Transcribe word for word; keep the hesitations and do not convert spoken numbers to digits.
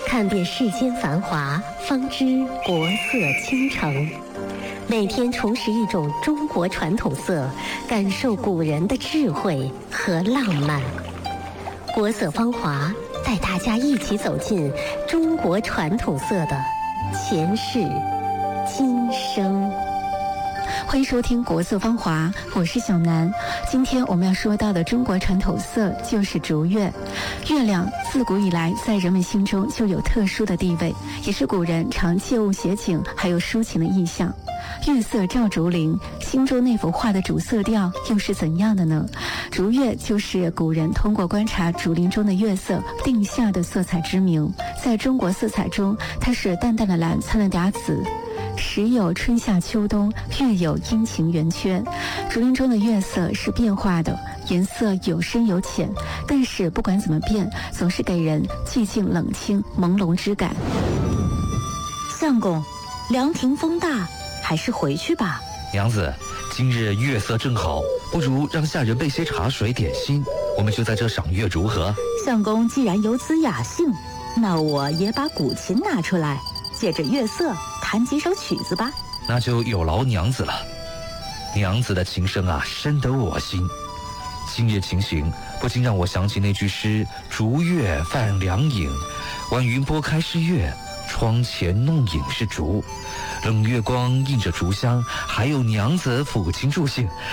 看遍世间繁华，方知国色倾城。每天重拾一种中国传统色，感受古人的智慧和浪漫。国色芳华，带大家一起走进中国传统色的前世今生。 欢迎收听国色芳华，我是小南。今天我们要说到的中国传统色就是竹月。月亮自古以来在人们心中就有特殊的地位，也是古人常借物写景还有抒情的意象。月色照竹林，心中那幅画的主色调又是怎样的呢？竹月就是古人通过观察竹林中的月色定下的色彩之名。在中国色彩中，它是淡淡的蓝，灿烂的紫。时有春夏秋冬，月有阴晴圆缺。竹林中的月色是变化的，颜色有深有浅，但是不管怎么变，总是给人寂静冷清朦胧之感。 相公，凉亭风大，还是回去吧。 娘子，今日月色正好，不如让下人备些茶水点心，我们就在这赏月如何？ 相公既然有此雅兴，那我也把古琴拿出来，借着月色弹几首曲子吧。 那就有劳娘子了。娘子的琴声啊，深得我心。今日情形不禁让我想起那句诗：竹月泛凉影，晚云拨开是月，窗前弄影是竹。冷月光映着竹香，还有娘子抚琴助兴，